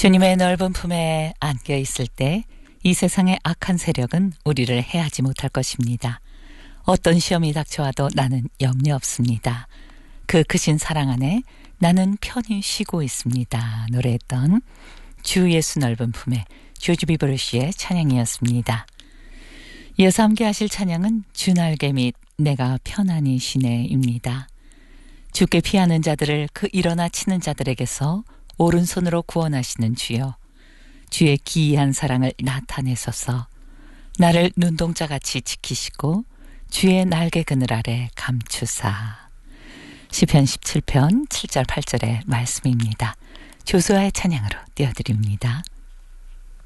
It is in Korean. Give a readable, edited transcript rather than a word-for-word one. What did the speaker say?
주님의 넓은 품에 안겨 있을 때 이 세상의 악한 세력은 우리를 해하지 못할 것입니다. 어떤 시험이 닥쳐와도 나는 염려 없습니다. 그 크신 사랑 안에 나는 편히 쉬고 있습니다. 노래했던 주 예수 넓은 품에 조지 비버러시의 찬양이었습니다. 이어서 함께 하실 찬양은 주 날개 및 내가 편안히 쉬네입니다. 주께 피하는 자들을 그 일어나 치는 자들에게서 오른손으로 구원하시는 주여, 주의 기이한 사랑을 나타내소서. 나를 눈동자같이 지키시고 주의 날개 그늘 아래 감추사. 시편 17편 7절 8절의 말씀입니다. 조수아의 찬양으로 띄워드립니다.